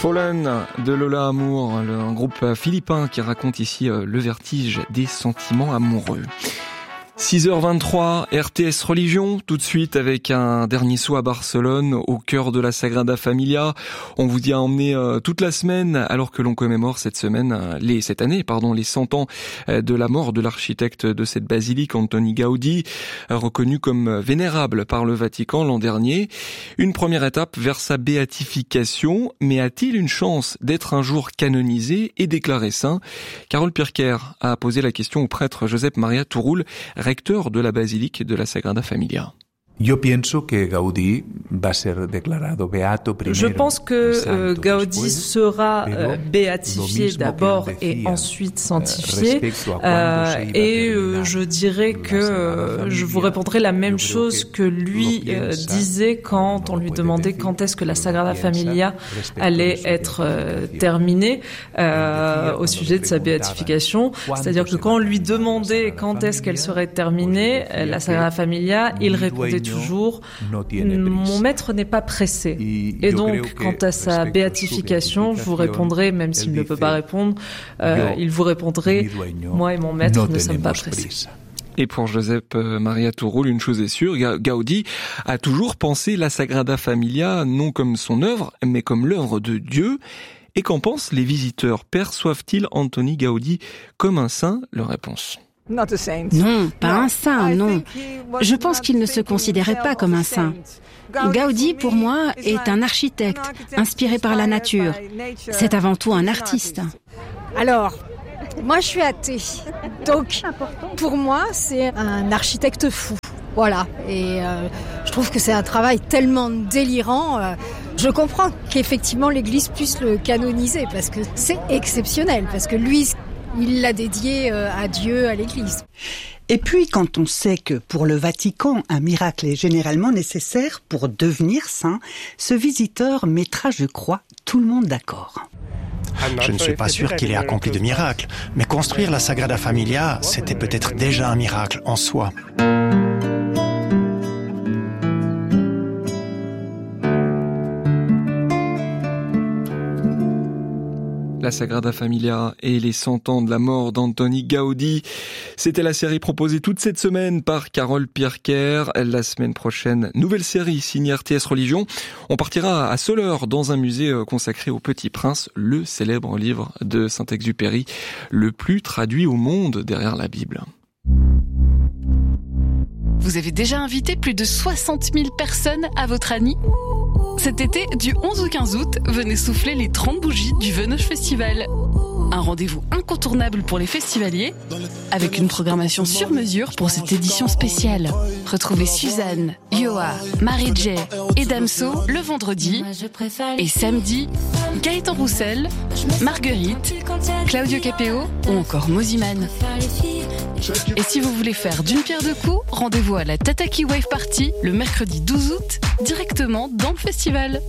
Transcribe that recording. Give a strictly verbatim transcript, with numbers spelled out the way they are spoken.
Fallen de Lola Amour, un groupe philippin qui raconte ici le vertige des sentiments amoureux. six heures vingt-trois, R T S Religion, tout de suite avec un dernier saut à Barcelone, au cœur de la Sagrada Familia. On vous y a emmené euh, toute la semaine, alors que l'on commémore cette semaine, euh, les, cette année, pardon, les cent ans euh, de la mort de l'architecte de cette basilique, Antoni Gaudi, euh, reconnu comme vénérable par le Vatican l'an dernier. Une première étape vers sa béatification, mais a-t-il une chance d'être un jour canonisé et déclaré saint? Carole Pirker a posé la question au prêtre Josep Maria Turull, recteur de la basilique de la Sagrada Familia. Yo pienso que Gaudí va a ser declarado beato primero. Je pense que euh, Gaudi sera euh, béatifié d'abord et ensuite sanctifié. Euh, et euh, je dirais que euh, je vous répondrai la même chose que lui euh, disait quand on lui demandait quand est-ce que la Sagrada Familia allait être euh, terminée euh, au sujet de sa béatification. C'est-à-dire que quand on lui demandait quand est-ce qu'elle serait terminée, la Sagrada Familia, il répondait toujours, mon maître n'est pas pressé. Et donc, quant à sa béatification, je vous répondrai, même s'il ne peut pas répondre, euh, il vous répondrait, moi et mon maître ne sommes pas pressés. Et pour Josep Maria Turull, une chose est sûre, Gaudi a toujours pensé la Sagrada Familia non comme son œuvre, mais comme l'œuvre de Dieu. Et qu'en pensent les visiteurs? Perçoivent-ils Antoni Gaudi comme un saint? Leur réponse: Non, pas un saint, non. Je pense qu'il ne se considérait pas comme un saint. Gaudi, pour moi, est un architecte, inspiré par la nature. C'est avant tout un artiste. Alors, moi je suis athée. Donc, pour moi, c'est un architecte fou. Voilà. Et euh, je trouve que c'est un travail tellement délirant. Euh, je comprends qu'effectivement l'Église puisse le canoniser, parce que c'est exceptionnel, parce que lui, il l'a dédié à Dieu, à l'Église. Et puis, quand on sait que pour le Vatican, un miracle est généralement nécessaire pour devenir saint, ce visiteur mettra, je crois, tout le monde d'accord. Je ne suis pas sûr qu'il ait accompli de miracle, mais construire la Sagrada Familia, c'était peut-être déjà un miracle en soi. La Sagrada Familia et les cent ans de la mort d'Antoni Gaudi. C'était la série proposée toute cette semaine par Carole Pirker. La semaine prochaine, nouvelle série signée R T S Religion. On partira à Soleure dans un musée consacré au Petit Prince, le célèbre livre de Saint-Exupéry, le plus traduit au monde derrière la Bible. Vous avez déjà invité plus de soixante mille personnes à votre Annie ? Cet été, du onze au quinze août, venez souffler les trente bougies du Venoge Festival. Un rendez-vous incontournable pour les festivaliers, avec une programmation sur mesure pour cette édition spéciale. Retrouvez Suzanne, Yoa, Marie-J et Damso le vendredi, et samedi, Gaëtan Roussel, Marguerite, Claudio Capéo ou encore Moziman. Et si vous voulez faire d'une pierre deux coups, rendez-vous à la Tataki Wave Party le mercredi douze août, directement dans le festival.